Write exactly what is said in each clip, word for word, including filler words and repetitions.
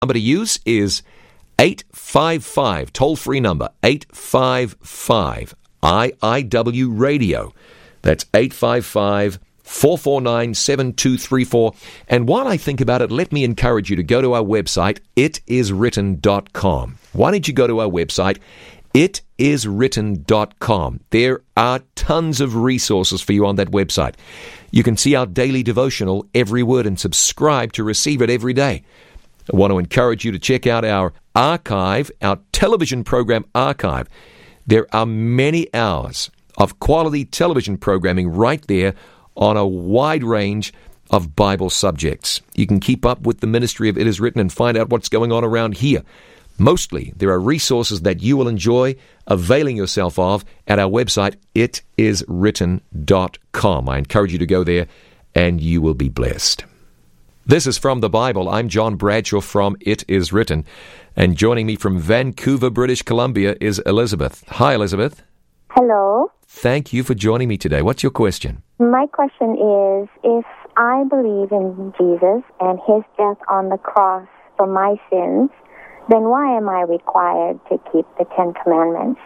number to use is eight five five, toll-free number, eight five five I I W radio. That's eight five five, four four nine, seven two three four. And while I think about it, let me encourage you to go to our website, it is written dot com. Why don't you go to our website, it is written dot com. There are tons of resources for you on that website. You can see our daily devotional, Every Word, and subscribe to receive it every day. I want to encourage you to check out our archive, our television program archive. There are many hours of quality television programming right there on a wide range of Bible subjects. You can keep up with the ministry of It Is Written and find out what's going on around here. Mostly, there are resources that you will enjoy availing yourself of at our website, it is written dot com. I encourage you to go there, and you will be blessed. This is From the Bible. I'm John Bradshaw from It Is Written, and joining me from Vancouver, British Columbia is Elizabeth. Hi, Elizabeth. Hello. Thank you for joining me today. What's your question? My question is, if I believe in Jesus and his death on the cross for my sins, then why am I required to keep the Ten Commandments?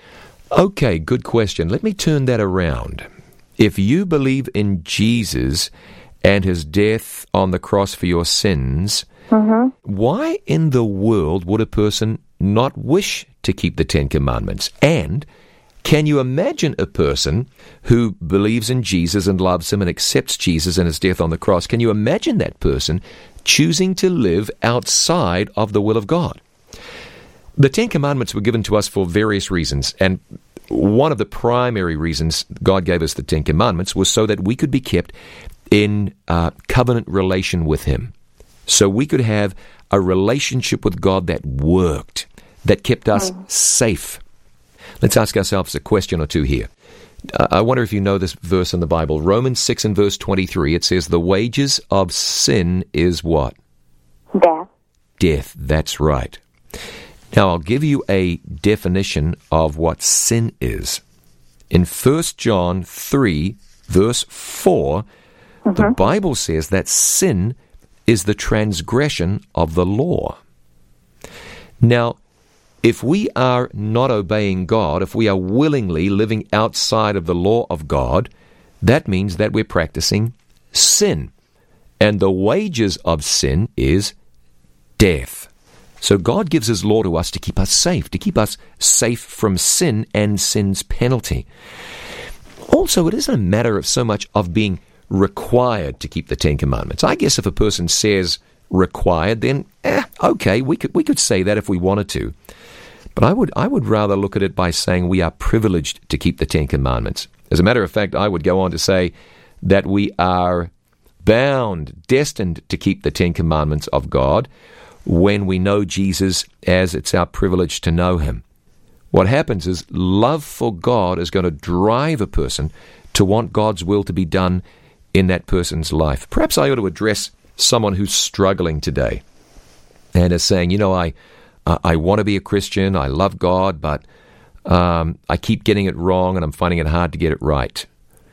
Okay, good question. Let me turn that around. If you believe in Jesus and his death on the cross for your sins, mm-hmm. why in the world would a person not wish to keep the Ten Commandments? And can you imagine a person who believes in Jesus and loves him and accepts Jesus and his death on the cross? Can you imagine that person choosing to live outside of the will of God? The Ten Commandments were given to us for various reasons, and one of the primary reasons God gave us the Ten Commandments was so that we could be kept in uh, covenant relation with him. So we could have a relationship with God that worked, that kept us mm. safe. Let's ask ourselves a question or two here. Uh, I wonder if you know this verse in the Bible. Romans six and verse twenty-three, it says, the wages of sin is what? Death. Death, that's right. Now, I'll give you a definition of what sin is. In First John three, verse four, mm-hmm. the Bible says that sin is the transgression of the law. Now, if we are not obeying God, if we are willingly living outside of the law of God, that means that we're practicing sin. And the wages of sin is death. So God gives his law to us to keep us safe, to keep us safe from sin and sin's penalty. Also, it isn't a matter of so much of being required to keep the Ten Commandments. I guess if a person says required, then eh, okay, we could we could say that if we wanted to. But I would I would rather look at it by saying we are privileged to keep the Ten Commandments. As a matter of fact, I would go on to say that we are bound, destined to keep the Ten Commandments of God when we know Jesus as it's our privilege to know him. What happens is love for God is going to drive a person to want God's will to be done in that person's life. Perhaps I ought to address someone who's struggling today and is saying, you know, I uh, I want to be a Christian, I love God, but um, I keep getting it wrong and I'm finding it hard to get it right.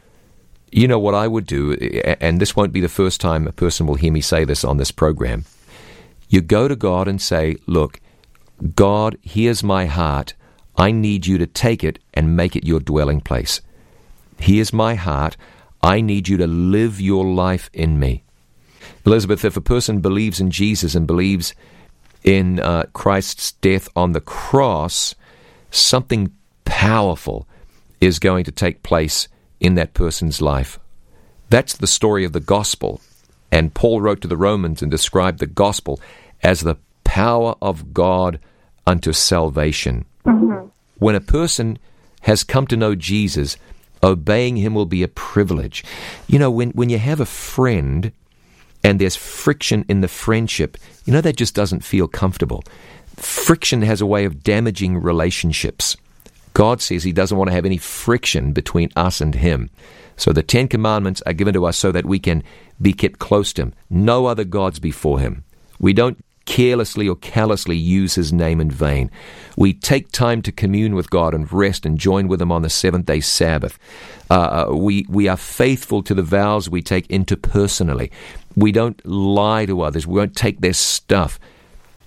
You know what I would do, and this won't be the first time a person will hear me say this on this program. You go to God and say, look, God, here's my heart. I need you to take it and make it your dwelling place. Here's my heart. I need you to live your life in me. Elizabeth, if a person believes in Jesus and believes in uh, Christ's death on the cross, something powerful is going to take place in that person's life. That's the story of the gospel. And Paul wrote to the Romans and described the gospel as the power of God unto salvation. Mm-hmm. When a person has come to know Jesus, obeying him will be a privilege. You know, when, when you have a friend and there's friction in the friendship, you know, that just doesn't feel comfortable. Friction has a way of damaging relationships. God says he doesn't want to have any friction between us and him. So the Ten Commandments are given to us so that we can be kept close to him. No other gods before him. We don't carelessly or callously use his name in vain. We take time to commune with God and rest and join with him on the seventh-day Sabbath. Uh, we, we are faithful to the vows we take interpersonally. We don't lie to others. We won't take their stuff.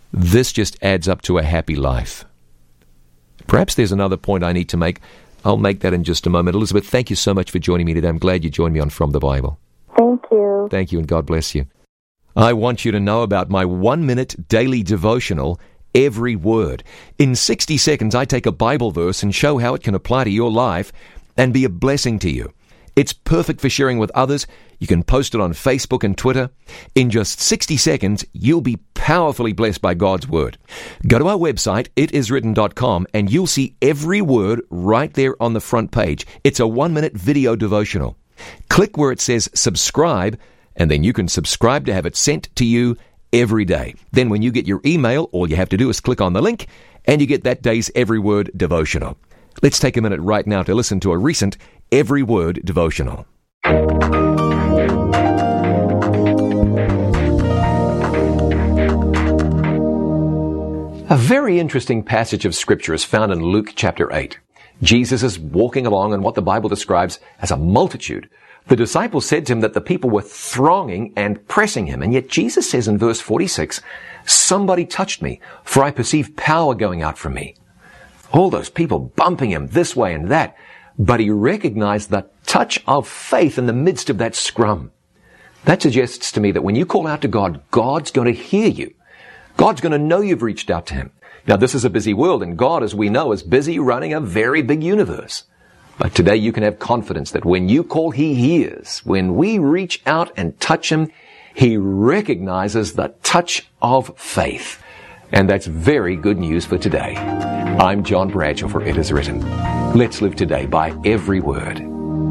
this just adds up to a happy life. Perhaps there's another point I need to make. I'll make that in just a moment. Elizabeth, thank you so much for joining me today. I'm glad you joined me on From the Bible. Thank you. Thank you, and God bless you. I want you to know about my one-minute daily devotional, Every Word. In sixty seconds, I take a Bible verse and show how it can apply to your life and be a blessing to you. It's perfect for sharing with others. You can post it on Facebook and Twitter. In just sixty seconds, you'll be powerfully blessed by God's Word. Go to our website, it is written dot com, and you'll see every word right there on the front page. It's a one-minute video devotional. Click where it says subscribe, and then you can subscribe to have it sent to you every day. Then when you get your email, all you have to do is click on the link, and you get that day's Every Word devotional. Let's take a minute right now to listen to a recent Every Word devotional. A very interesting passage of Scripture is found in Luke chapter eight. Jesus is walking along in what the Bible describes as a multitude. The disciples said to him that the people were thronging and pressing him, and yet Jesus says in verse forty-six, "Somebody touched me, for I perceive power going out from me." All those people bumping him this way and that, but he recognized the touch of faith in the midst of that scrum. That suggests to me that when you call out to God, God's going to hear you. God's going to know you've reached out to him. Now, this is a busy world, and God, as we know, is busy running a very big universe. But today you can have confidence that when you call, he hears. When we reach out and touch him, he recognizes the touch of faith. And that's very good news for today. I'm John Bradshaw for It Is Written. Let's live today by every word.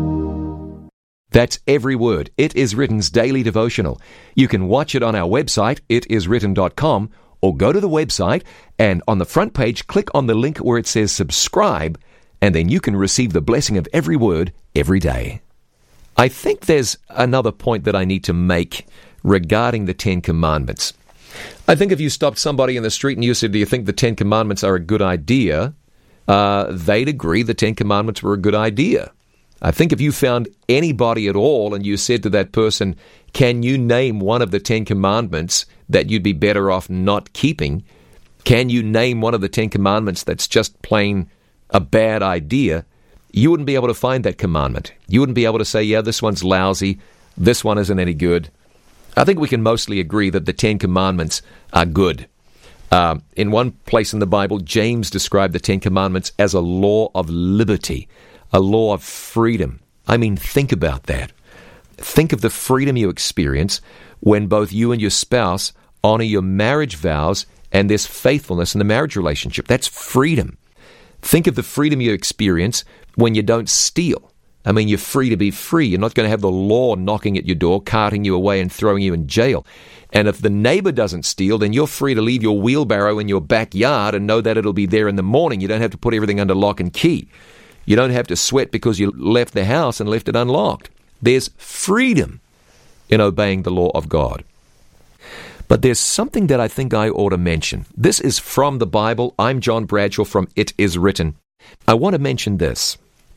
That's Every Word. It Is Written's daily devotional. You can watch it on our website, it is written dot com, or go to the website and on the front page, click on the link where it says subscribe, and then you can receive the blessing of every word every day. I think there's another point that I need to make regarding the Ten Commandments. I think if you stopped somebody in the street and you said, do you think the Ten Commandments are a good idea? Uh, they'd agree the Ten Commandments were a good idea. I think if you found anybody at all and you said to that person, can you name one of the Ten Commandments that you'd be better off not keeping? Can you name one of the Ten Commandments that's just plain a bad idea? You wouldn't be able to find that commandment. You wouldn't be able to say, yeah, this one's lousy, this one isn't any good. I think we can mostly agree that the Ten Commandments are good. Uh, in one place in the Bible, James described the Ten Commandments as a law of liberty, a law of freedom. I mean, think about that. Think of the freedom you experience when both you and your spouse honor your marriage vows and there's faithfulness in the marriage relationship. That's freedom. Think of the freedom you experience when you don't steal. I mean, you're free to be free. You're not going to have the law knocking at your door, carting you away and throwing you in jail. And if the neighbor doesn't steal, then you're free to leave your wheelbarrow in your backyard and know that it'll be there in the morning. You don't have to put everything under lock and key. You don't have to sweat because you left the house and left it unlocked. There's freedom in obeying the law of God. But there's something that I think I ought to mention. This is from the Bible. I'm John Bradshaw from It Is Written. I want to mention this.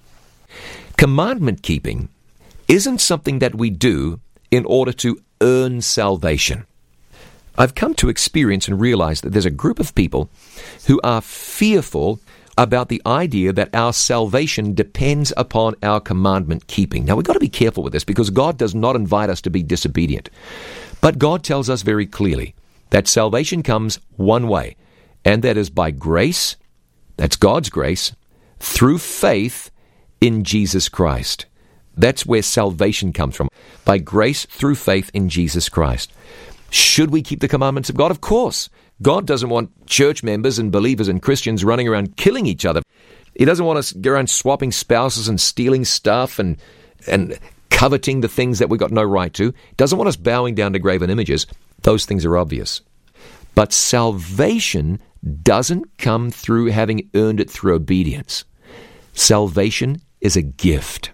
Commandment keeping isn't something that we do in order to earn salvation. I've come to experience and realize that there's a group of people who are fearful about the idea that our salvation depends upon our commandment keeping. Now, we've got to be careful with this because God does not invite us to be disobedient. But God tells us very clearly that salvation comes one way, and that is by grace, that's God's grace, through faith in Jesus Christ. That's where salvation comes from, by grace through faith in Jesus Christ. Should we keep the commandments of God? Of course. God doesn't want church members and believers and Christians running around killing each other. He doesn't want us go around swapping spouses and stealing stuff and and coveting the things that we've got no right to. He doesn't want us bowing down to graven images. Those things are obvious. But salvation doesn't come through having earned it through obedience. Salvation is a gift.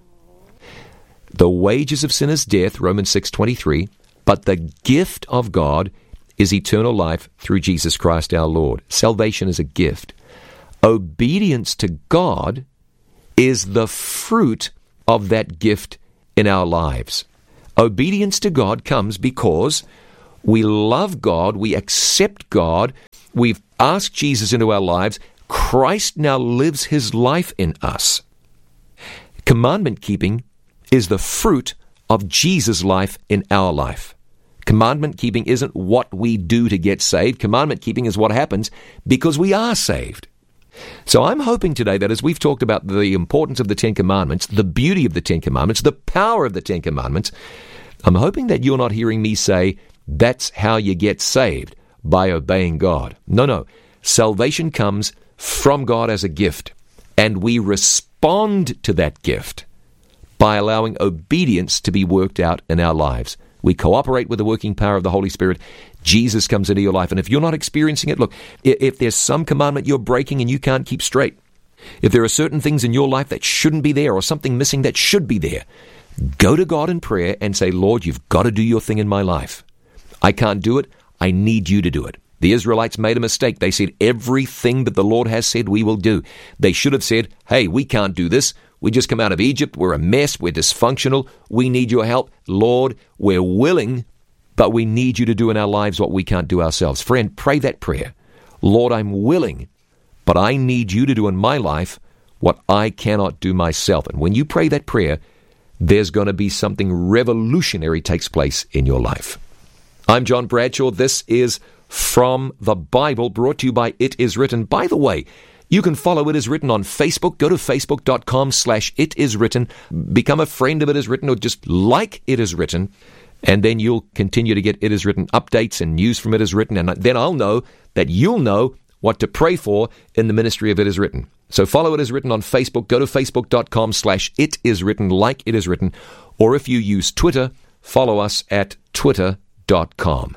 The wages of sin is death, Romans six twenty-three, but the gift of God is eternal life through Jesus Christ our Lord. Salvation is a gift. Obedience to God is the fruit of that gift in our lives. Obedience to God comes because we love God, we accept God, we've asked Jesus into our lives. Christ now lives his life in us. Commandment keeping is the fruit of Jesus' life in our life. Commandment keeping isn't what we do to get saved. Commandment keeping is what happens because we are saved. So I'm hoping today that as we've talked about the importance of the Ten Commandments, the beauty of the Ten Commandments, the power of the Ten Commandments, I'm hoping that you're not hearing me say, that's how you get saved, by obeying God. No, no. Salvation comes from God as a gift, and we respond to that gift by allowing obedience to be worked out in our lives. We cooperate with the working power of the Holy Spirit. Jesus comes into your life. And if you're not experiencing it, look, if there's some commandment you're breaking and you can't keep straight, if there are certain things in your life that shouldn't be there or something missing that should be there, go to God in prayer and say, Lord, you've got to do your thing in my life. I can't do it. I need you to do it. The Israelites made a mistake. They said, everything that the Lord has said we will do. They should have said, hey, we can't do this. We just come out of Egypt. We're a mess. We're dysfunctional. We need your help. Lord, we're willing, but we need you to do in our lives what we can't do ourselves. Friend, pray that prayer. Lord, I'm willing, but I need you to do in my life what I cannot do myself. And when you pray that prayer, there's going to be something revolutionary takes place in your life. I'm John Bradshaw. This is From the Bible, brought to you by It Is Written. By the way, you can follow It Is Written on Facebook. Go to facebook.com slash It Is Written. Become a friend of It Is Written, or just like It Is Written. And then you'll continue to get It Is Written updates and news from It Is Written. And then I'll know that you'll know what to pray for in the ministry of It Is Written. So follow It Is Written on Facebook. Go to facebook.com slash It Is Written, like It Is Written. Or if you use Twitter, follow us at twitter dot com.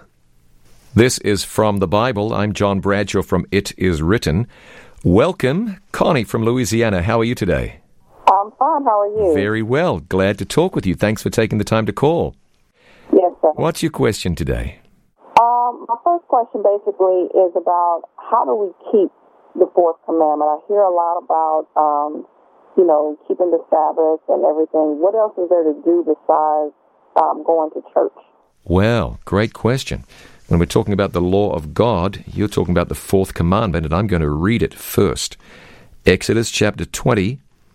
This is From the Bible. I'm John Bradshaw from It Is Written. Welcome, Connie from Louisiana. How are you today? I'm fine. How are you? Very well. Glad to talk with you. Thanks for taking the time to call. Yes, sir. What's your question today? Um, my first question basically is about how do we keep the fourth commandment? I hear a lot about, um, you know, keeping the Sabbath and everything. What else is there to do besides um, going to church? Well, great question. When we're talking about the law of God, you're talking about the fourth commandment, and I'm going to read it first. Exodus chapter twenty,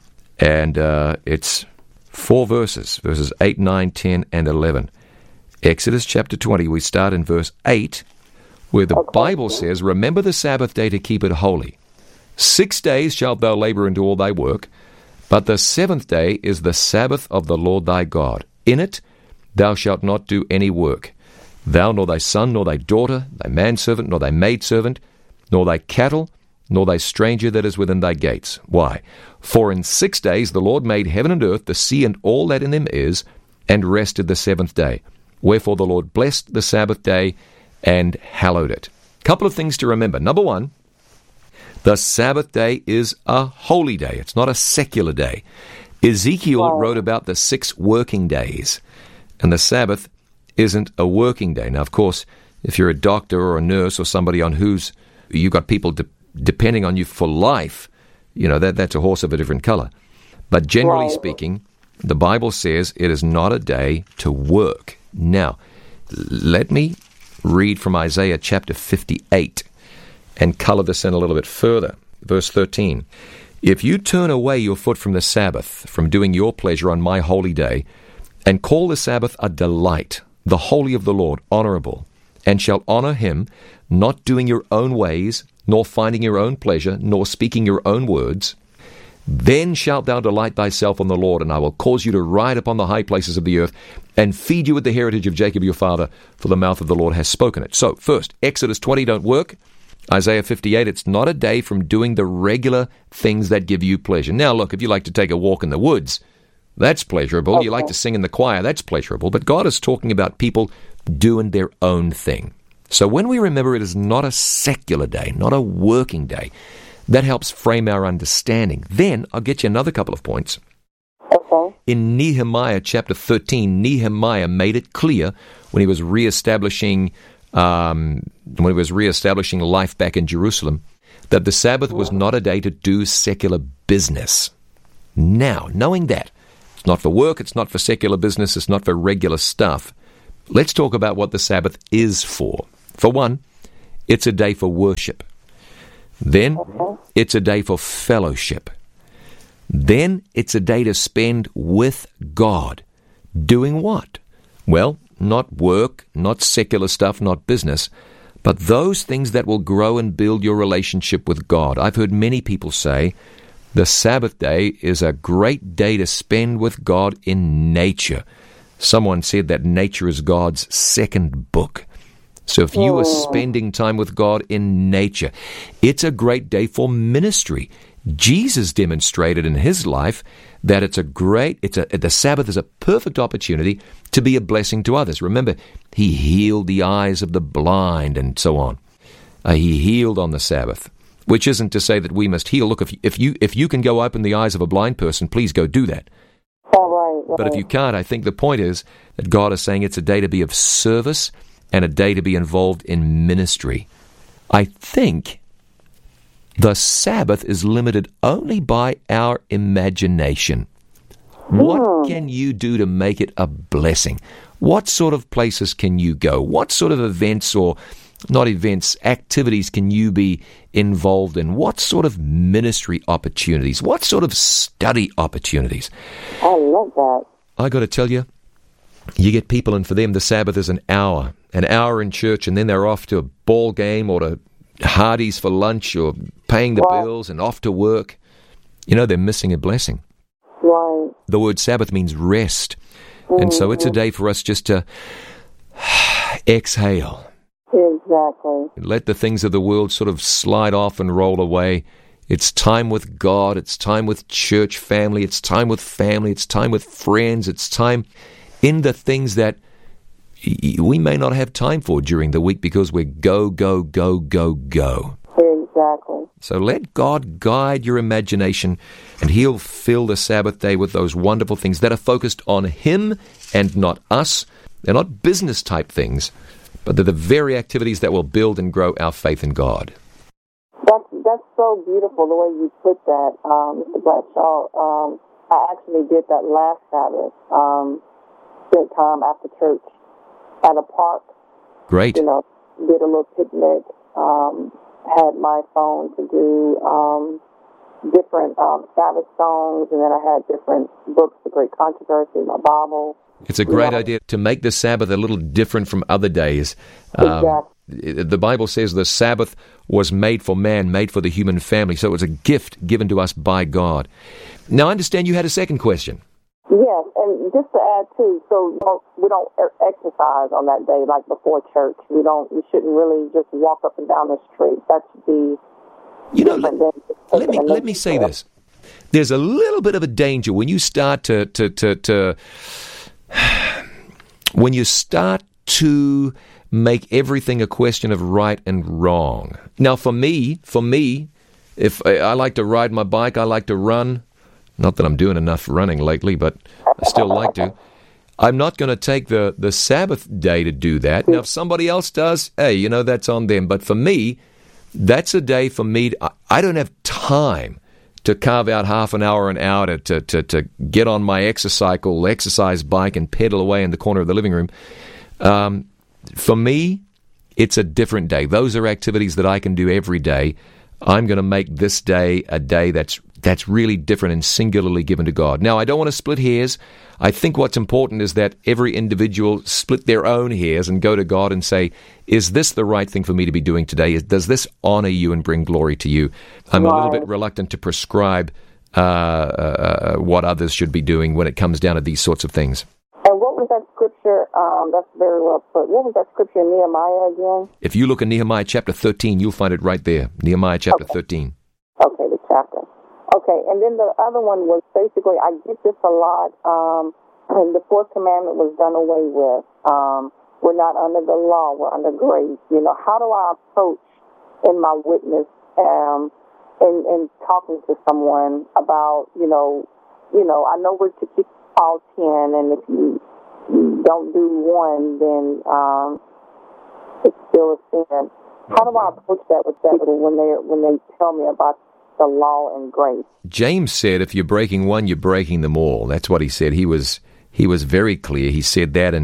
and uh, it's four verses, verses eight, nine, ten, and eleven. Exodus chapter twenty, we start in verse eight, where the okay. Bible says, remember the Sabbath day to keep it holy. Six days shalt thou labor and do all thy work, but the seventh day is the Sabbath of the Lord thy God. In it thou shalt not do any work. Thou, nor thy son, nor thy daughter, thy manservant, nor thy maidservant, nor thy cattle, nor thy stranger that is within thy gates. Why? For in six days the Lord made heaven and earth, the sea and all that in them is, and rested the seventh day. Wherefore the Lord blessed the Sabbath day and hallowed it. Couple of things to remember. Number one, the Sabbath day is a holy day. It's not a secular day. Ezekiel wow. wrote about the six working days, and the Sabbath isn't a working day. Now, of course, if you're a doctor or a nurse or somebody on whose you've got people de- depending on you for life, you know, that that's a horse of a different color. But generally right. speaking, the Bible says it is not a day to work. Now, let me read from Isaiah chapter fifty-eight and color this in a little bit further. Verse thirteen. If you turn away your foot from the Sabbath, from doing your pleasure on my holy day, and call the Sabbath a delight, the holy of the Lord, honorable, and shall honor him, not doing your own ways, nor finding your own pleasure, nor speaking your own words, then shalt thou delight thyself on the Lord, and I will cause you to ride upon the high places of the earth, and feed you with the heritage of Jacob your father, for the mouth of the Lord has spoken it. So, first, Exodus twenty, don't work. Isaiah fifty-eight, it's not a day from doing the regular things that give you pleasure. Now, look, if you like to take a walk in the woods, that's pleasurable. Okay. You like to sing in the choir, that's pleasurable. But God is talking about people doing their own thing. So when we remember it is not a secular day, not a working day, that helps frame our understanding. Then I'll get you another couple of points. Okay. In Nehemiah chapter thirteen, Nehemiah made it clear when he was reestablishing um, when he was reestablishing life back in Jerusalem that the Sabbath was not a day to do secular business. Now, knowing that, it's not for work, it's not for secular business, it's not for regular stuff. Let's talk about what the Sabbath is for. For one, it's a day for worship. Then it's a day for fellowship. Then it's a day to spend with God. Doing what? Well, not work, not secular stuff, not business, but those things that will grow and build your relationship with God. I've heard many people say the Sabbath day is a great day to spend with God in nature. Someone said that nature is God's second book. So if you are spending time with God in nature, it's a great day for ministry. Jesus demonstrated in his life that it's a great, it's a, the Sabbath is a perfect opportunity to be a blessing to others. Remember, he healed the eyes of the blind and so on. Uh, he healed on the Sabbath, which isn't to say that we must heal. Look, if, if you if you can go open the eyes of a blind person, please go do that. All right, right. But if you can't, I think the point is that God is saying it's a day to be of service and a day to be involved in ministry. I think the Sabbath is limited only by our imagination. What Mm. can you do to make it a blessing? What sort of places can you go? What sort of events or, not events, activities can you be involved in? What sort of ministry opportunities? What sort of study opportunities? I love that. I got to tell you, you get people, and for them the Sabbath is an hour, an hour in church, and then they're off to a ball game or to Hardee's for lunch or paying the Right. bills and off to work. You know, they're missing a blessing. Right. The word Sabbath means rest. And so it's a day for us just to exhale. Exactly. Let the things of the world sort of slide off and roll away. It's time with God. It's time with church family. It's time with family. It's time with friends. It's time in the things that we may not have time for during the week because we're go, go, go, go, go. Exactly. So let God guide your imagination, and He'll fill the Sabbath day with those wonderful things that are focused on Him and not us. They're not business-type things, but they're the very activities that will build and grow our faith in God. That's that's so beautiful the way you put that, um, Mister Bradshaw. Um, I actually did that last Sabbath. Um, spent time after church at a park. Great. You know, did a little picnic. Um, had my phone to do um, different um, Sabbath songs, and then I had different books, The Great Controversy, my Bible. It's a great Yeah. idea to make the Sabbath a little different from other days. Um, Exactly. The Bible says the Sabbath was made for man, made for the human family, so it was a gift given to us by God. Now, I understand you had a second question. Yes, and just to add too, so you know, we don't er- exercise on that day like before church. We don't. We shouldn't really just walk up and down the street. That should be You know, let, different than let me let me say this. There's a little bit of a danger when you start to to to, to when you start to make everything a question of right and wrong. Now, for me, for me, if I, I like to ride my bike, I like to run. Not that I'm doing enough running lately, but I still like to. I'm not going to take the, the Sabbath day to do that. Now, if somebody else does, hey, you know, that's on them. But for me, that's a day for me. To, I, I don't have time to carve out half an hour, an hour to, to, to, to get on my exercycle, exercise bike and pedal away in the corner of the living room. Um, for me, it's a different day. Those are activities that I can do every day. I'm going to make this day a day that's that's really different and singularly given to God. Now, I don't want to split hairs. I think what's important is that every individual split their own hairs and go to God and say, is this the right thing for me to be doing today? Does this honor you and bring glory to you? I'm right. a little bit reluctant to prescribe uh, uh, what others should be doing when it comes down to these sorts of things. And what was that scripture? Um, that's very well put. What was that scripture in Nehemiah again? If you look in Nehemiah chapter thirteen, you'll find it right there. Nehemiah chapter okay. thirteen. Okay, the chapter. Okay, and then the other one was basically, I get this a lot, um, and the fourth commandment was done away with. Um, we're not under the law, we're under grace. You know, how do I approach in my witness um, in, in talking to someone about, you know, you know, I know we're to keep all ten, and if you, you don't do one, then um, it's still a sin. How do I approach that with people when they when they tell me about the law and grace? James said, if you're breaking one, you're breaking them all. That's what he said. He was he was very clear. He said that in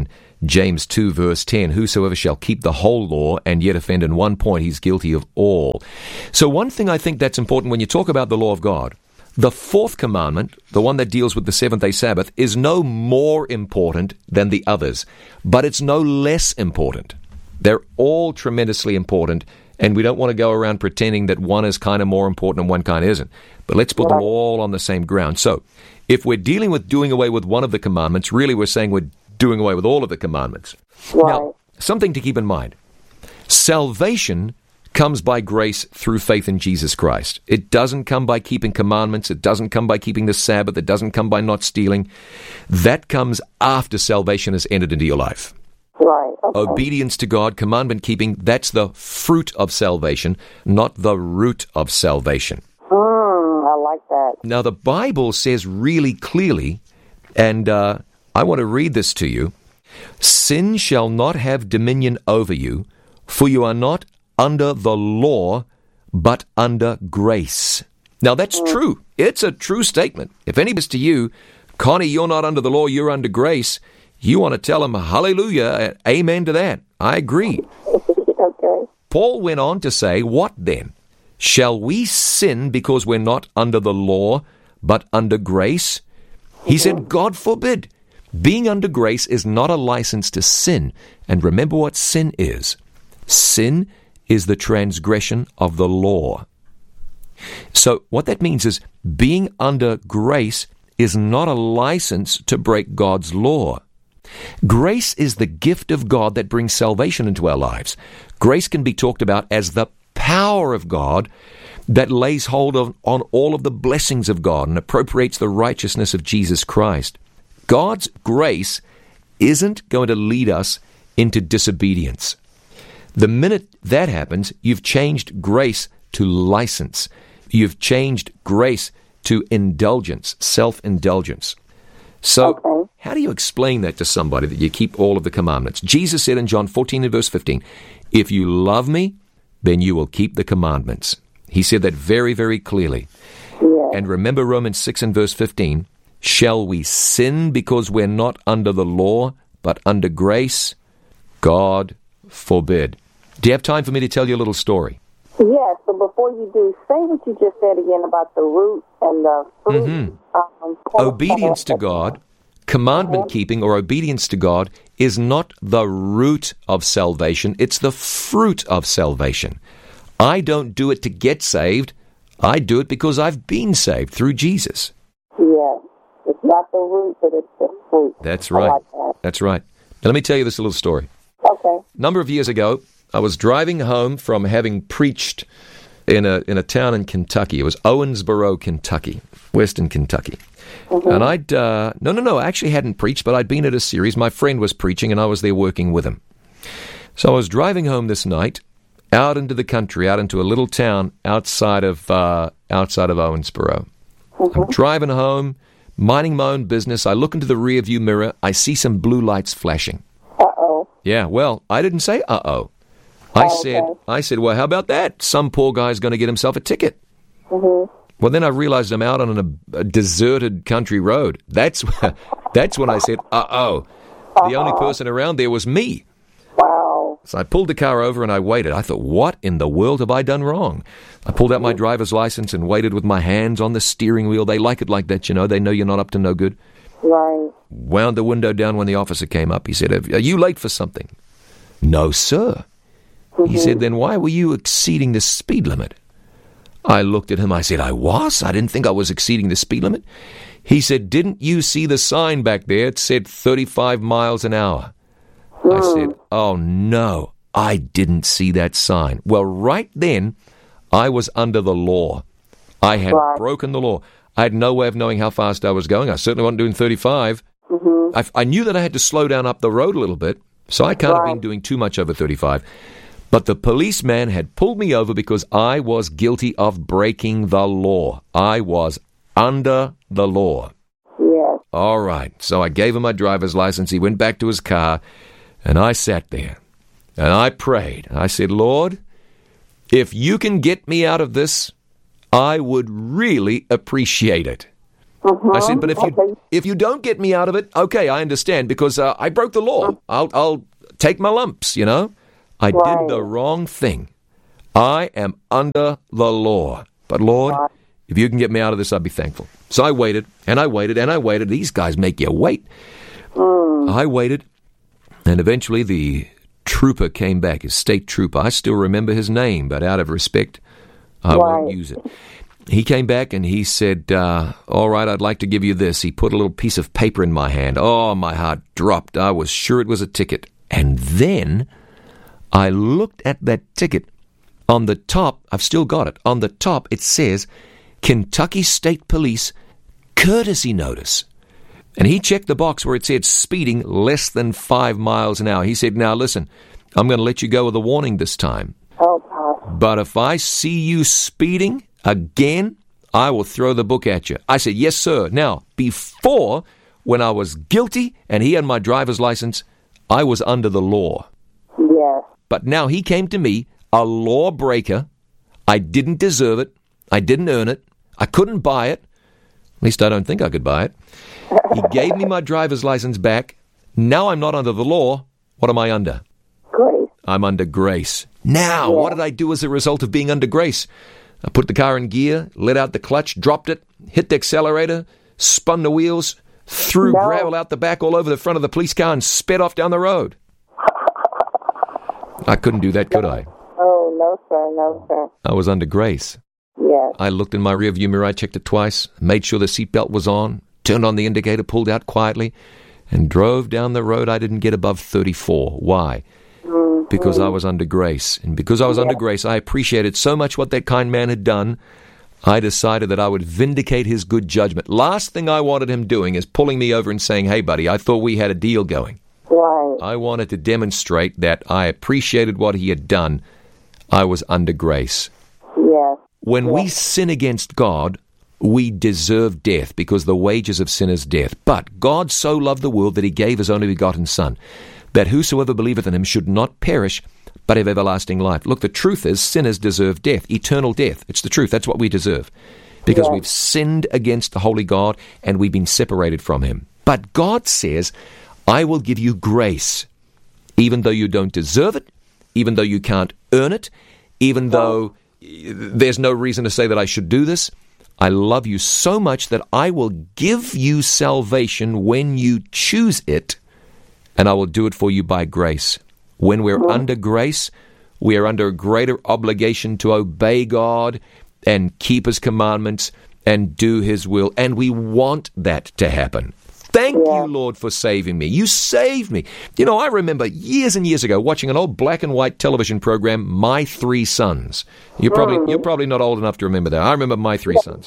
James two, verse ten, whosoever shall keep the whole law and yet offend in one point, he's guilty of all. So one thing I think that's important when you talk about the law of God, the fourth commandment, the one that deals with the seventh-day Sabbath, is no more important than the others, but it's no less important. They're all tremendously important, and we don't want to go around pretending that one is kind of more important and one kind isn't. But let's put them all on the same ground. So, if we're dealing with doing away with one of the commandments, really we're saying we're doing away with all of the commandments. Right. Now, something to keep in mind. Salvation comes by grace through faith in Jesus Christ. It doesn't come by keeping commandments. It doesn't come by keeping the Sabbath. It doesn't come by not stealing. That comes after salvation has entered into your life. Right. Okay. Obedience to God, commandment keeping, that's the fruit of salvation, not the root of salvation. Mm, I like that. Now, the Bible says really clearly, and uh, I want to read this to you, sin shall not have dominion over you, for you are not under the law, but under grace. Now, that's mm. true. It's a true statement. If anybody's to you, Connie, you're not under the law, you're under grace, you want to tell them, hallelujah, amen to that. I agree. Okay. Paul went on to say, what then? Shall we sin because we're not under the law, but under grace? He mm-hmm. said, God forbid. Being under grace is not a license to sin. And remember what sin is. Sin is the transgression of the law. So what that means is being under grace is not a license to break God's law. Grace is the gift of God that brings salvation into our lives. Grace can be talked about as the power of God that lays hold of, on all of the blessings of God and appropriates the righteousness of Jesus Christ. God's grace isn't going to lead us into disobedience. The minute that happens, you've changed grace to license. You've changed grace to indulgence, self-indulgence. So, okay. How do you explain that to somebody that you keep all of the commandments? Jesus said in John fourteen and verse fifteen, if you love me, then you will keep the commandments. He said that very, very clearly. Yeah. And remember Romans six and verse fifteen, shall we sin because we're not under the law, but under grace? God forbid. Do you have time for me to tell you a little story? Yes, but before you do, say what you just said again about the root and the fruit. Mm-hmm. Um, obedience to God, commandment keeping or obedience to God is not the root of salvation, it's the fruit of salvation. I don't do it to get saved, I do it because I've been saved through Jesus. Yes, it's not the root, but it's the fruit. That's right. I like that. That's right. Now let me tell you this little story. Okay. A number of years ago, I was driving home from having preached in a in a town in Kentucky. It was Owensboro, Kentucky, Western Kentucky. Mm-hmm. And I'd, uh, no, no, no, I actually hadn't preached, but I'd been at a series. My friend was preaching, and I was there working with him. So I was driving home this night, out into the country, out into a little town outside of uh, outside of Owensboro. Mm-hmm. I'm driving home, minding my own business. I look into the rearview mirror. I see some blue lights flashing. Uh-oh. Yeah, well, I didn't say uh-oh. I oh, said, okay. I said, well, how about that? Some poor guy's going to get himself a ticket. Mm-hmm. Well, then I realized I'm out on a, a deserted country road. That's that's when I said, uh-oh. Uh-huh. The only person around there was me. Wow. So I pulled the car over and I waited. I thought, what in the world have I done wrong? I pulled out my driver's license and waited with my hands on the steering wheel. They like it like that, you know. They know you're not up to no good. Right. Wound the window down when the officer came up. He said, are you late for something? No, sir. Mm-hmm. He said, then why were you exceeding the speed limit? I looked at him. I said, I was? I didn't think I was exceeding the speed limit. He said, didn't you see the sign back there? It said thirty-five miles an hour. Mm. I said, oh, no, I didn't see that sign. Well, right then, I was under the law. I had right. broken the law. I had no way of knowing how fast I was going. I certainly wasn't doing thirty-five. Mm-hmm. I, I knew that I had to slow down up the road a little bit, so I can't right. have been doing too much over thirty-five. But the policeman had pulled me over because I was guilty of breaking the law. I was under the law. Yes. All right. So I gave him my driver's license. He went back to his car, and I sat there, and I prayed. I said, Lord, if you can get me out of this, I would really appreciate it. Uh-huh. I said, but if you Okay. if you don't get me out of it, okay, I understand, because uh, I broke the law. I'll I'll take my lumps, you know. I Right. did the wrong thing. I am under the law. But Lord, Right. if you can get me out of this, I'd be thankful. So I waited, and I waited, and I waited. These guys make you wait. Mm. I waited, and eventually the trooper came back, his state trooper. I still remember his name, but out of respect, I won't Right. use it. He came back and he said, uh, all right, I'd like to give you this. He put a little piece of paper in my hand. Oh, my heart dropped. I was sure it was a ticket. And then I looked at that ticket. On the top, I've still got it. On the top, it says, Kentucky State Police courtesy notice. And he checked the box where it said speeding less than five miles an hour. He said, now listen, I'm going to let you go with a warning this time. Oh, gosh. But if I see you speeding again, I will throw the book at you. I said, yes, sir. Now, before, when I was guilty and he had my driver's license, I was under the law. Yes. But now he came to me, a lawbreaker. I didn't deserve it. I didn't earn it. I couldn't buy it. At least I don't think I could buy it. He gave me my driver's license back. Now I'm not under the law. What am I under? Grace. I'm under grace. Now, Yeah. what did I do as a result of being under grace? I put the car in gear, let out the clutch, dropped it, hit the accelerator, spun the wheels, threw No. gravel out the back all over the front of the police car, and sped off down the road. I couldn't do that, could I? Oh, no, sir. No, sir. I was under grace. Yes. I looked in my rearview mirror, I checked it twice, made sure the seatbelt was on, turned on the indicator, pulled out quietly, and drove down the road. I didn't get above thirty-four. Why? Mm-hmm. Because I was under grace. And because I was under grace, I appreciated so much what that kind man had done, I decided that I would vindicate his good judgment. Last thing I wanted him doing is pulling me over and saying, hey, buddy, I thought we had a deal going. Right. I wanted to demonstrate that I appreciated what he had done. I was under grace. Yes. When we sin against God, we deserve death, because the wages of sin is death. But God so loved the world that he gave his only begotten Son, that whosoever believeth in him should not perish, but have everlasting life. Look, the truth is, sinners deserve death, eternal death. It's the truth. That's what we deserve, because Yes. we've sinned against the holy God and we've been separated from him. But God says, I will give you grace, even though you don't deserve it, even though you can't earn it, even though there's no reason to say that I should do this. I love you so much that I will give you salvation when you choose it, and I will do it for you by grace. When we're under grace, we are under a greater obligation to obey God and keep his commandments and do his will, and we want that to happen. Thank Yeah. you, Lord, for saving me. You saved me. You know, I remember years and years ago watching an old black and white television program, My Three Sons. You're probably you're probably not old enough to remember that. I remember My Three Sons.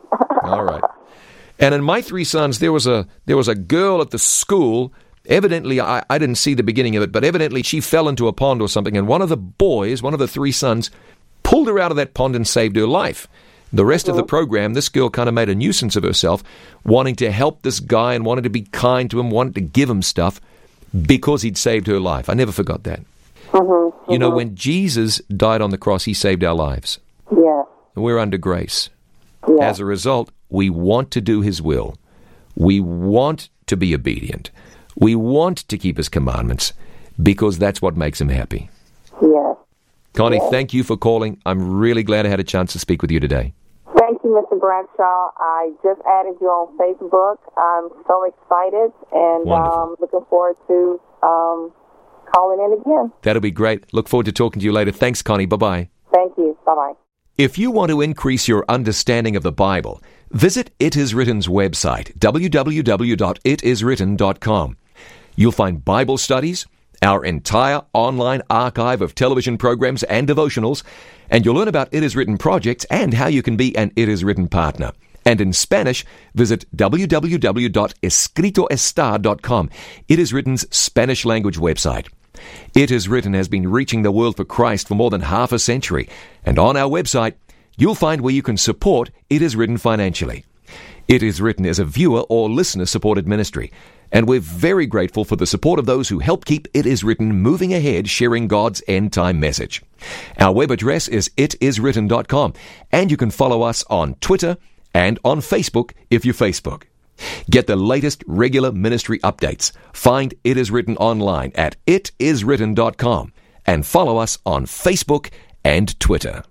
All right. And in My Three Sons, there was a there was a girl at the school. Evidently, I, I didn't see the beginning of it, but evidently she fell into a pond or something, and one of the boys, one of the three sons, pulled her out of that pond and saved her life. The rest of the program, this girl kind of made a nuisance of herself, wanting to help this guy and wanted to be kind to him, wanted to give him stuff because he'd saved her life. I never forgot that. Mm-hmm. You know, when Jesus died on the cross, he saved our lives. Yes. We're under grace. Yes. As a result, we want to do his will. We want to be obedient. We want to keep his commandments because that's what makes him happy. Yes. Connie, Yes. thank you for calling. I'm really glad I had a chance to speak with you today. Thank you, Mister Bradshaw. I just added you on Facebook. I'm so excited and Wonderful. um, looking forward to um, calling in again. That'll be great. Look forward to talking to you later. Thanks, Connie. Bye-bye. Thank you. Bye-bye. If you want to increase your understanding of the Bible, visit It Is Written's website, w w w dot it is written dot com. You'll find Bible studies, our entire online archive of television programs and devotionals, and you'll learn about It Is Written projects and how you can be an It Is Written partner. And in Spanish, visit w w w dot escrito está dot com, It Is Written's Spanish language website. It Is Written has been reaching the world for Christ for more than half a century, and on our website, you'll find where you can support It Is Written financially. It Is Written is a viewer or listener-supported ministry, and we're very grateful for the support of those who help keep It Is Written moving ahead, sharing God's end-time message. Our web address is it is written dot com, and you can follow us on Twitter and on Facebook if you Facebook. Get the latest regular ministry updates. Find It Is Written online at it is written dot com and follow us on Facebook and Twitter.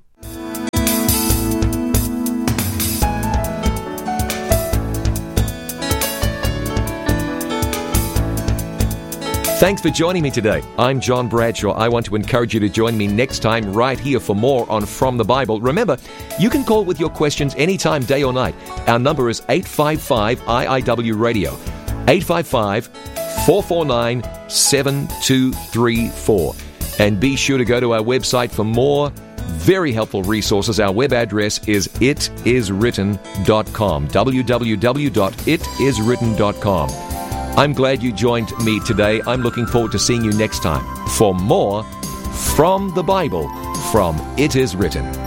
Thanks for joining me today. I'm John Bradshaw. I want to encourage you to join me next time right here for more on From the Bible. Remember, you can call with your questions anytime, day or night. Our number is eight five five I I W radio, eight five five, four four nine, seven two three four. And be sure to go to our website for more very helpful resources. Our web address is it is written dot com, w w w dot it is written dot com. I'm glad you joined me today. I'm looking forward to seeing you next time for more From the Bible from It Is Written.